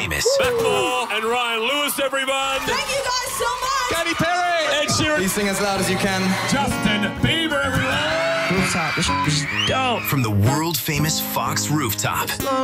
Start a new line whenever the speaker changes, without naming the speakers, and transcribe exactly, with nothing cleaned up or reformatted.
famous.
Beth Moore and Ryan Lewis, everyone.
Thank you guys so much.
Katy Perry. Ed Sheeran.
Please sing as loud as you can.
Justin Bieber, everyone.
Rooftop, this is dope. From the world famous Fox Rooftop.